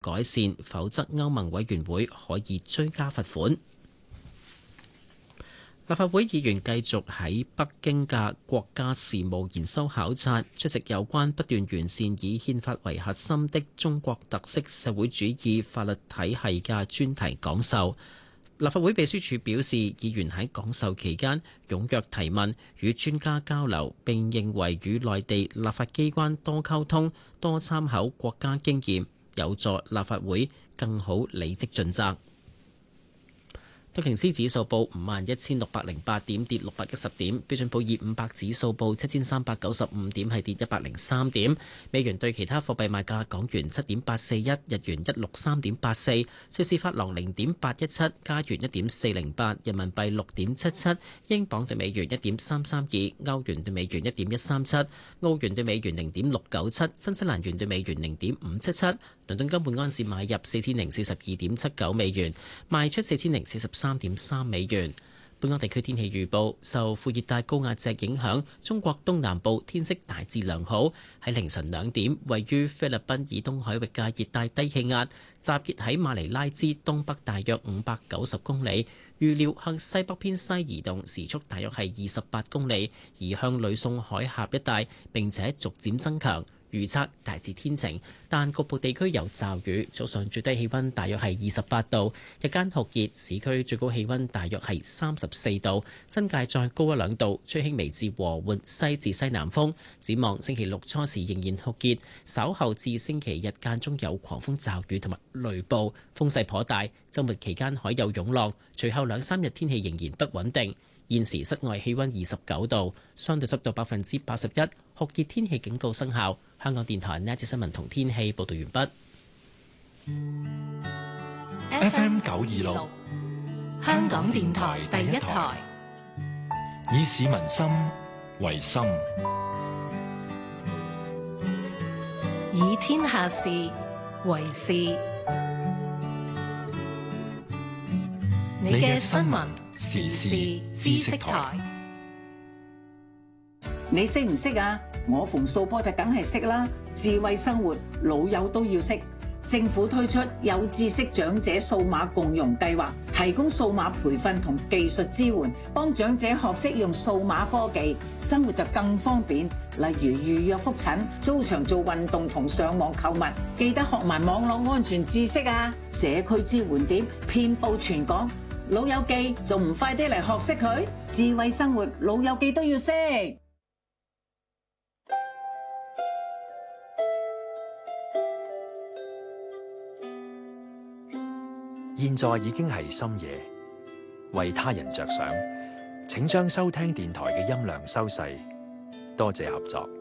改善，否則歐盟委員會可以追加罰款。立法會議員繼續喺北京嘅國家事務研修考察，出席有關不斷完善以憲法為核心的中國特色社會主義法律體系嘅專題講授。立法會秘書處表示，議員喺講授期間踴躍提問，與專家交流，並認為與內地立法機關多溝通、多參考國家經驗，有助立法會更好履職盡責。道瓊斯指數報51,608點，跌610點；標準普爾500指數報7,395點，係跌103點。美元對其他貨幣賣價：港元7.841，日元163.84，瑞士法郎0.817，加元1.408，人民幣6.77，英鎊對美元1.332，歐元對美元1.137，澳元對美元0.697，新西蘭元對美元0.577。倫敦金每安士買入4042.79美元，賣出4043.3美元。本港地區天氣預報，受副熱帶高壓脊影響，中國東南部天色大致良好。喺凌晨2點，位於菲律賓以東海域嘅熱帶低氣壓集結喺馬尼拉之東北大約590公里，預料向西北偏西移動，時速大約係28公里，移向呂宋海峽一帶，並且逐漸增強。預測大致天晴，但局部地區有驟雨。早上最低氣溫大約係28度，日間酷熱，市區最高氣溫大約係34度，新界再高1-2度，吹輕微至和緩西至西南風。展望星期六初時仍然酷熱，稍後至星期日間中有狂風驟雨同埋雷暴，風勢頗大。週末期間海有湧浪，隨後2-3日天氣仍然不穩定。現時室外氣溫29度，相對濕度81%，酷熱天氣警告生效。香港電台呢一節新聞同天氣報道完畢。FM 926，香港電台第一台，以市民心為心， 以天下事為事。你嘅新聞時事知識台， 你識唔識啊？我逢掃波就梗係識啦。智慧生活，老友都要識。政府推出有知識長者數碼共融計劃，提供數碼培訓同技術支援，幫長者學識用數碼科技，生活就更方便。例如預約覆診、租場做運動同上網購物，記得學埋網絡安全知識啊！社區支援點遍佈全港，老友記仲唔快啲嚟學識佢？智慧生活，老友記都要識。 現在已經係深夜，為他人着想，請將收聽電台嘅音量收細，多謝合作。